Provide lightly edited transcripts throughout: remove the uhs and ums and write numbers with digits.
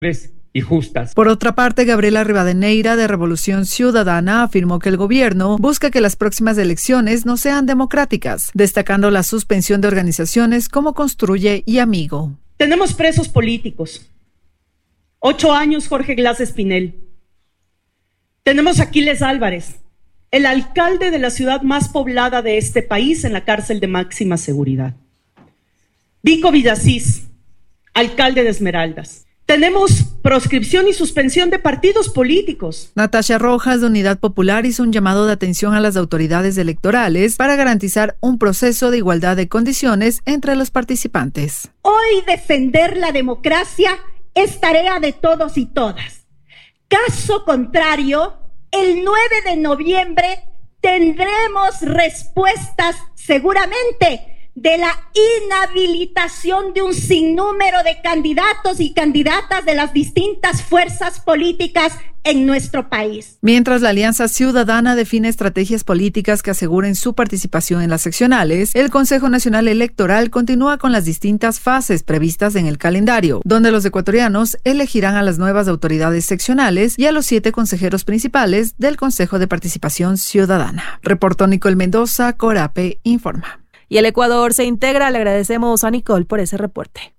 y justas. Por otra parte, Gabriela Rivadeneira, de Revolución Ciudadana, afirmó que el gobierno busca que las próximas elecciones no sean democráticas, destacando la suspensión de organizaciones como Construye y Amigo. Tenemos presos políticos. 8 años Jorge Glass Espinel. Tenemos a Aquiles Álvarez, el alcalde de la ciudad más poblada de este país, en la cárcel de máxima seguridad. Vico Villasís, alcalde de Esmeraldas. Tenemos proscripción y suspensión de partidos políticos. Natasha Rojas, de Unidad Popular, hizo un llamado de atención a las autoridades electorales para garantizar un proceso de igualdad de condiciones entre los participantes. Hoy defender la democracia es tarea de todos y todas. Caso contrario, el 9 de noviembre tendremos respuestas seguramente de la inhabilitación de un sinnúmero de candidatos y candidatas de las distintas fuerzas políticas en nuestro país. Mientras la Alianza Ciudadana define estrategias políticas que aseguren su participación en las seccionales, el Consejo Nacional Electoral continúa con las distintas fases previstas en el calendario, donde los ecuatorianos elegirán a las nuevas autoridades seccionales y a los 7 consejeros principales del Consejo de Participación Ciudadana. Reportó Nicole Mendoza, Corape Informa. Y el Ecuador se integra. Le agradecemos a Nicole por ese reporte.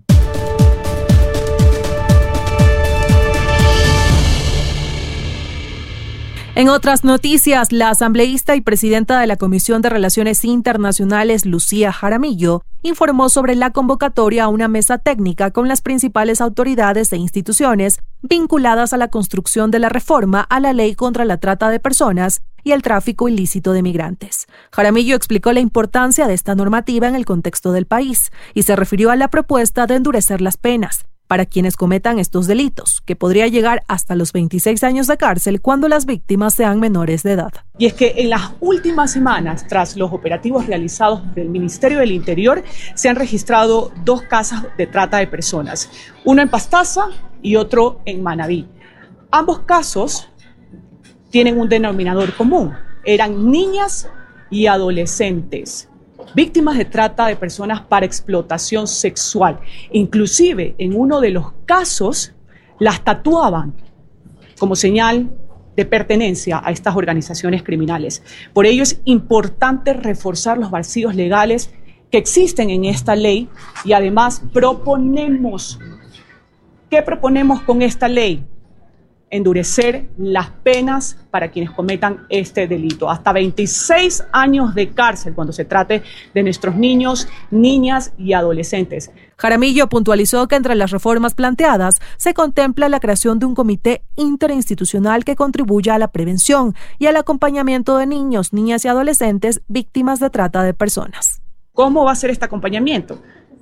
En otras noticias, la asambleísta y presidenta de la Comisión de Relaciones Internacionales, Lucía Jaramillo, informó sobre la convocatoria a una mesa técnica con las principales autoridades e instituciones vinculadas a la construcción de la reforma a la ley contra la trata de personas y el tráfico ilícito de migrantes. Jaramillo explicó la importancia de esta normativa en el contexto del país y se refirió a la propuesta de endurecer las penas para quienes cometan estos delitos, que podría llegar hasta los 26 años de cárcel cuando las víctimas sean menores de edad. Y es que en las últimas semanas, tras los operativos realizados del Ministerio del Interior, se han registrado 2 casos de trata de personas, uno en Pastaza y otro en Manabí. Ambos casos tienen un denominador común, eran niñas y adolescentes, víctimas de trata de personas para explotación sexual. Inclusive, en uno de los casos, las tatuaban como señal de pertenencia a estas organizaciones criminales. Por ello es importante reforzar los vacíos legales que existen en esta ley y además ¿qué proponemos con esta ley? Endurecer las penas para quienes cometan este delito. Hasta 26 años de cárcel cuando se trate de nuestros niños, niñas y adolescentes. Jaramillo puntualizó que entre las reformas planteadas se contempla la creación de un comité interinstitucional que contribuya a la prevención y al acompañamiento de niños, niñas y adolescentes víctimas de trata de personas. ¿Cómo va a ser este acompañamiento?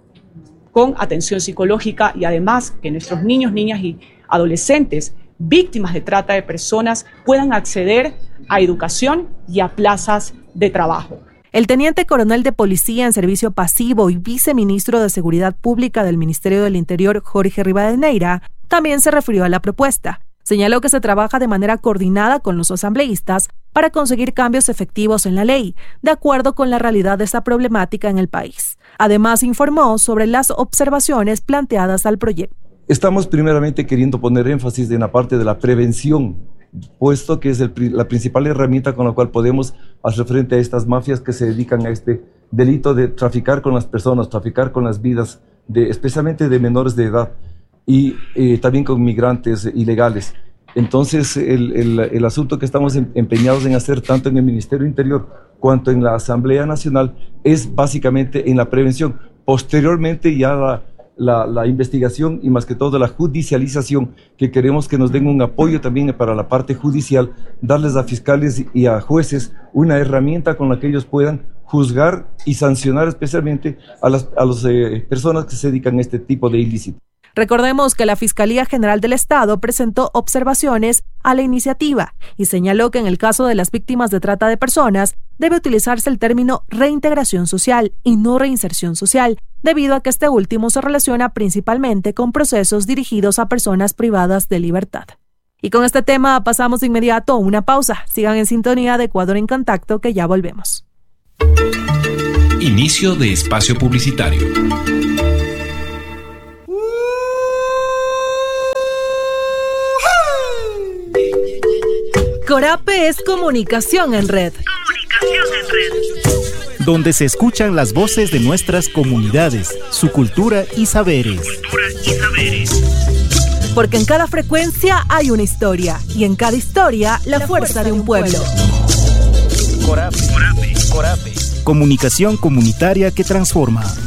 Con atención psicológica y además que nuestros niños, niñas y adolescentes víctimas de trata de personas puedan acceder a educación y a plazas de trabajo. El teniente coronel de policía en servicio pasivo y viceministro de Seguridad Pública del Ministerio del Interior, Jorge Rivadeneira, también se refirió a la propuesta. Señaló que se trabaja de manera coordinada con los asambleístas para conseguir cambios efectivos en la ley, de acuerdo con la realidad de esta problemática en el país. Además, informó sobre las observaciones planteadas al proyecto. Estamos primeramente queriendo poner énfasis en la parte de la prevención, puesto que es la principal herramienta con la cual podemos hacer frente a estas mafias que se dedican a este delito de traficar con las personas, traficar con las vidas, especialmente de menores de edad y también con migrantes ilegales. Entonces, el asunto que estamos empeñados en hacer tanto en el Ministerio Interior cuanto en la Asamblea Nacional es básicamente en la prevención. Posteriormente ya la investigación y más que todo la judicialización, que queremos que nos den un apoyo también para la parte judicial, darles a fiscales y a jueces una herramienta con la que ellos puedan juzgar y sancionar especialmente a las personas que se dedican a este tipo de ilícitos. Recordemos que la Fiscalía General del Estado presentó observaciones a la iniciativa y señaló que en el caso de las víctimas de trata de personas debe utilizarse el término reintegración social y no reinserción social, debido a que este último se relaciona principalmente con procesos dirigidos a personas privadas de libertad. Y con este tema pasamos de inmediato a una pausa. Sigan en sintonía de Ecuador en Contacto, que ya volvemos. Inicio de espacio publicitario. Corape es comunicación en red. Donde se escuchan las voces de nuestras comunidades, su cultura y saberes. Porque en cada frecuencia hay una historia y en cada historia la fuerza de un pueblo. Corape. Comunicación comunitaria que transforma.